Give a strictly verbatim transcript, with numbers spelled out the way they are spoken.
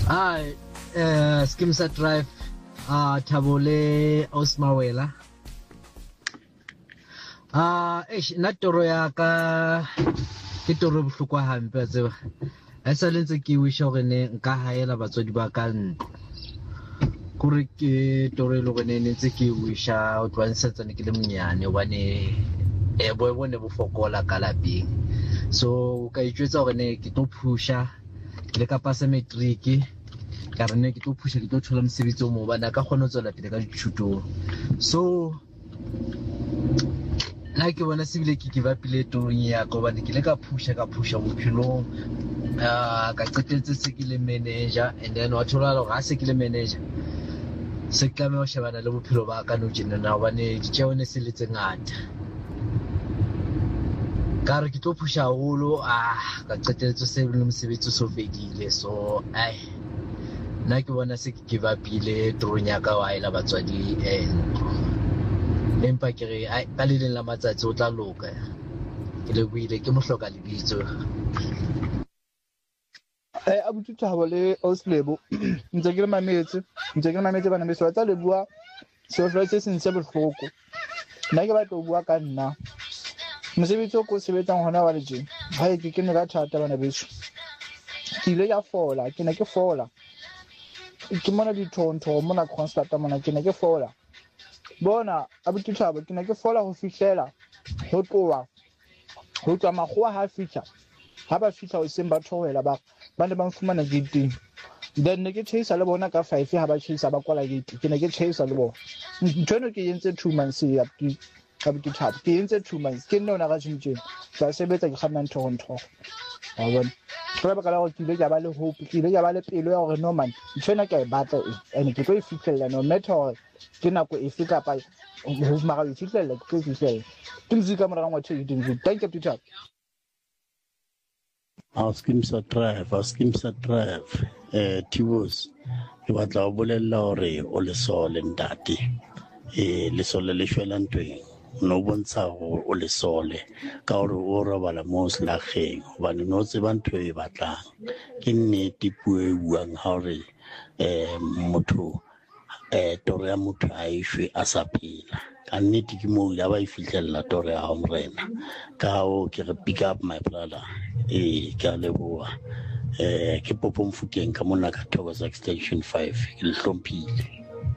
Hi, uh, Skimsa Drive, uh, Tabole Osmawela. Ah, eish, na toro ya ka ke toro bohlokwa hampe tseba. Ha sa lentse ke wish hore ne nka haela batswadi ba ka ntlo. Kore ke toro e le hore ne ntse ke wisha ho twansetsa ne ke le monyane hobane eh boy bone bo fokola ka lapeng. So ka itjwetsa hore ne ke tlo pusha ke le ka pasa matric ka re ne ke tlo pusha ke tlo thola mosebetsi o mo bana ka kgona ho tswela pele ka dithuto. So na ke bona se bile ke give up le torong ya ka hobane ke le ka pusha ka pusha bophelong ah ka qetetse se ke le manager and then wa thola hore ha se ke le manager se ke tlameha ho shebana le bophelo ba ka no tjena na hobane ditjeo ne se le tse ngata ka re ke tlo pusha haholo ah ka qetetse se le mosebetsi so fedile so ai na ke bona se ke give up ile torong ya ka wa ila batswadi eh empa ke re ai ka le leng la matsatsi o tla loka ke le buile ke mo hloka lebitso eh abuti Thabo le Oslebo ntse ke le mametse ntse ke le mametse bana beso tsa le bua so fela se seng se bohloko nna ke batla ho bua ka nna mosebetsi o ko sebetsang hona wa le tjena ha ke ke ne ka thata bana beso ke ile ya fola ke ne ke fola ke mona dithonto mona constant mona ke ne ke fola bona abuti Thabo ke ne ke fola ho fihlela ho tlowa ho tswa makgowa ha fihla ha ba fihla ho seng ba thohela ba ba ne ba mfumana gate then ne ke chase le bona ka five ha ba chase ba kwala gate ke ne ke chase le bona ntweno ke yentse two months ya abuti Thabo ke yentse two months ke nna ga tshintse ba sebetsa ke khamana nthonto ha bona re ba kala go tile ja ba le hope ke ile ja ba le pelo ya gore no man ntwena ke e batla ene ke tlo e fitlhela no matter ke nako e fika pa ho mara e fitlhela ke fitlhela ke mzika mora ngwa tshedi ding thank you Thabo Skimsa Drive Skimsa Drive eh Tibos ke batla ho bolella hore o le sole ntate eh le sole le shwela ntweng no bontsha hore o le sole ka hore o robala mo slageng hobane no tseba ntwe e batlang ke nnete puo e buang ha hore eh motho eh toro ya motho a ishwe a sa phela ka nnete ke mo ya ba e fihlella toro ya morena ka o ke re pick up my brother eh ke a leboha eh ke Popo Mfukeng ka mona ka Thokoza extension five ke le hlomphile.